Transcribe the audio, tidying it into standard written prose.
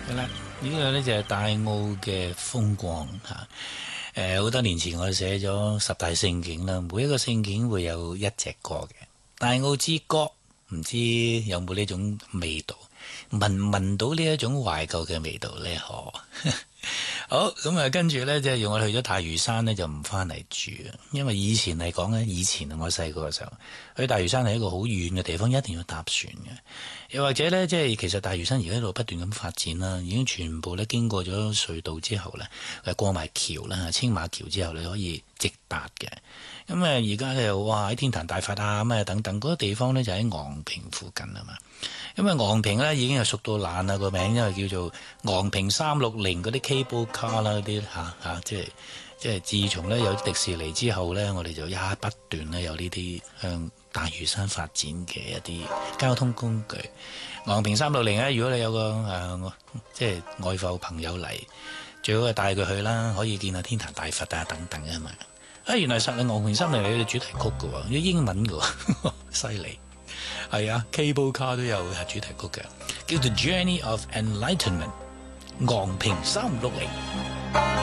係啦，呢個呢就係大澳嘅風光嚇。好多年前我哋寫咗10大勝景啦，每一個勝景會有一隻歌嘅。大澳之歌，唔知有冇呢種味道？聞到呢一種懷舊嘅味道呢？好咁啊，跟住呢，即係我哋去咗大嶼山呢，就唔翻嚟住啊。因為以前嚟講呢，以前我細個嘅時候去大嶼山係一個好遠嘅地方，一定要搭船嘅。又或者呢，即係其實大嶼山而家喺度不斷咁發展啦，已經全部呢經過咗隧道之後呢，過埋橋啦，青馬橋之後你可以直達嘅。咁而家咧哇喺天壇大佛啊咁等等嗰個地方呢，就喺昂坪附近啊嘛。因為昂坪咧已經係熟到爛啦，個名因為叫做昂坪360嗰啲 cable car 啦，嗰啲即係自從咧有迪士尼之後咧，我哋就不斷咧有呢啲向大嶼山發展嘅一啲交通工具。昂坪360咧，如果你有個即係外埠朋友嚟，最好係帶佢去啦，可以見下天壇大佛啊等等啊嘛。原來實係昂坪360有主題曲㗎喎，有英文㗎喎，犀利。係啊 ，Cable Car 都有主題曲嘅，叫做 Journey of Enlightenment， 昂坪360。